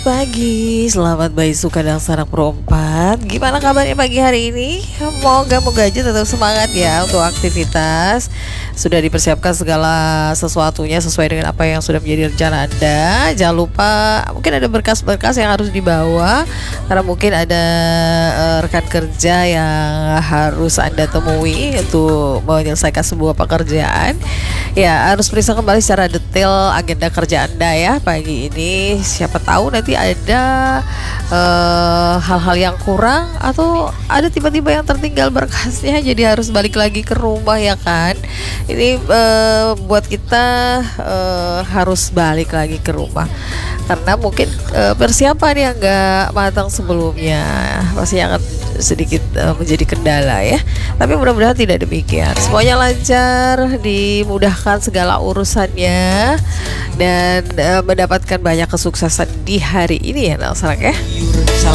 Pagi, selamat bayi suka dan sanak perempat. Gimana kabarnya pagi hari ini? Moga-moga aja tetap semangat ya untuk aktivitas. Sudah dipersiapkan segala sesuatunya sesuai dengan apa yang sudah menjadi rencana Anda. Jangan lupa, mungkin ada berkas-berkas yang harus dibawa karena mungkin ada rekan kerja yang harus Anda temui untuk menyelesaikan sebuah pekerjaan. Ya, harus periksa kembali secara detail agenda kerja Anda ya pagi ini. Siapa tahu nanti ada hal-hal yang kurang atau ada tiba-tiba yang tertinggal berkasnya jadi harus balik lagi ke rumah ya kan. Ini buat kita harus balik lagi ke rumah karena mungkin persiapan yang gak matang sebelumnya pasti akan sedikit menjadi kendala ya. Tapi mudah-mudahan tidak demikian. Semuanya lancar, dimudahkan segala urusannya dan mendapatkan banyak kesuksesan di hari ini ya Nalsarak ya.